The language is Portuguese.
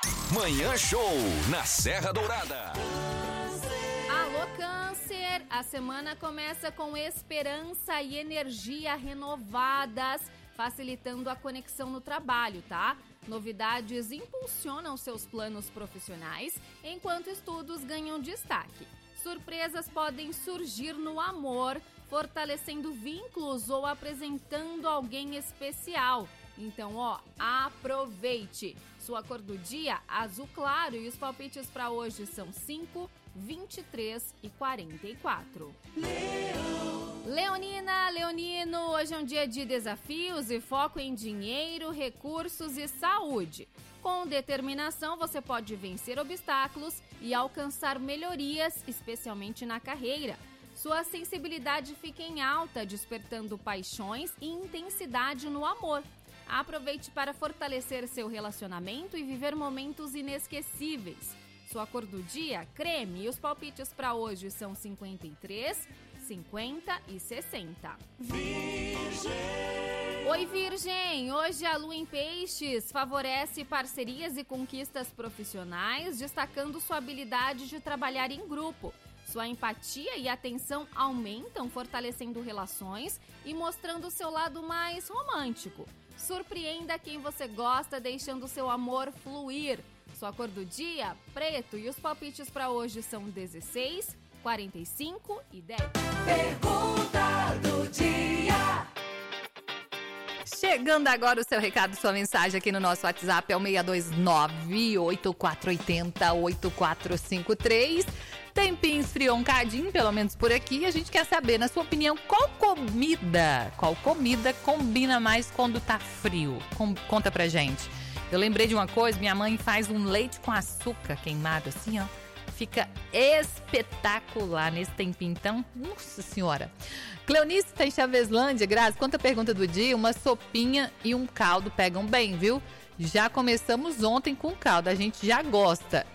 Manhã Show, na Serra Dourada. Alô, Câncer! A semana começa com esperança e energia renovadas, facilitando a conexão no trabalho, tá? Novidades impulsionam seus planos profissionais, enquanto estudos ganham destaque. Surpresas podem surgir no amor, fortalecendo vínculos ou apresentando alguém especial. Então, aproveite! Sua cor do dia, azul claro, e os palpites para hoje são 5, 23 e 44. Leonina, Leonino, hoje é um dia de desafios e foco em dinheiro, recursos e saúde. Com determinação, você pode vencer obstáculos e alcançar melhorias, especialmente na carreira. Sua sensibilidade fica em alta, despertando paixões e intensidade no amor. Aproveite para fortalecer seu relacionamento e viver momentos inesquecíveis. Sua cor do dia, creme, e os palpites para hoje são 53, 50 e 60. Virgem. Oi, Virgem! Hoje a lua em peixes favorece parcerias e conquistas profissionais, destacando sua habilidade de trabalhar em grupo. Sua empatia e atenção aumentam, fortalecendo relações e mostrando seu lado mais romântico. Surpreenda quem você gosta, deixando seu amor fluir. Sua cor do dia, preto, e os palpites para hoje são 16, 45 e 10. Pergunta do dia. Chegando agora o seu recado, sua mensagem aqui no nosso WhatsApp é o 629-8480-8453. Tempinho esfriou um cadinho, pelo menos por aqui, e a gente quer saber, na sua opinião, qual comida combina mais quando tá frio? Conta pra gente. Eu lembrei de uma coisa, minha mãe faz um leite com açúcar queimado assim, ó. Fica espetacular nesse tempinho, então, nossa senhora. Cleonice tá em Chaveslândia, Grazi, conta a pergunta do dia, uma sopinha e um caldo pegam bem, viu? Já começamos ontem com caldo, a gente já gosta.